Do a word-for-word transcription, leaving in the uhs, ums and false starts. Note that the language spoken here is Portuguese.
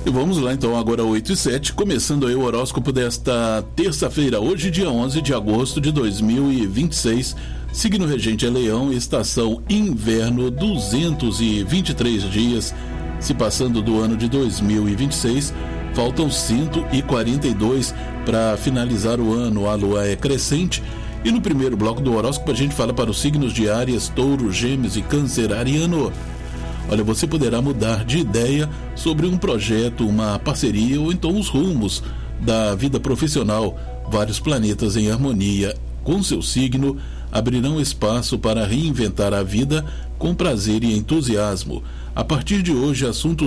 E vamos lá então, agora oito e sete, começando aí o horóscopo desta terça-feira, hoje dia onze de agosto de dois mil e vinte e seis, signo regente é Leão, estação inverno, duzentos e vinte e três dias se passando do ano de dois mil e vinte e seis, faltam cento e quarenta e dois para finalizar o ano, a lua é crescente. E no primeiro bloco do horóscopo a gente fala para os signos de Áries, Touro, Gêmeos e Câncer ariano. Olha, você poderá mudar de ideia sobre um projeto, uma parceria ou então os rumos da vida profissional. Vários planetas em harmonia com seu signo abrirão espaço para reinventar a vida com prazer e entusiasmo. A partir de hoje, assuntos